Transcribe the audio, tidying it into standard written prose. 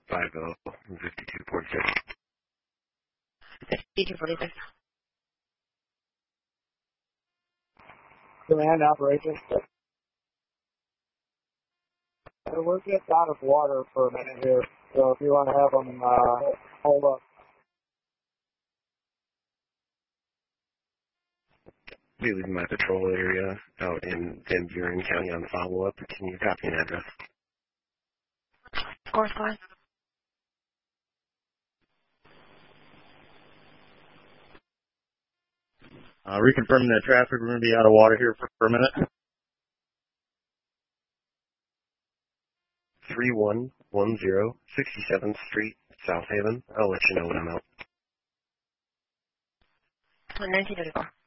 5246. 5246. Command operations. We're just out of water for a minute here, so if you want to have them hold up. Be leaving my patrol area out in Van Buren County on follow-up. Can you copy an address? Of course, fine. Reconfirming that traffic, we're going to be out of water here for a minute. 3110 67th Street, South Haven. I'll let you know when I'm out. 1934.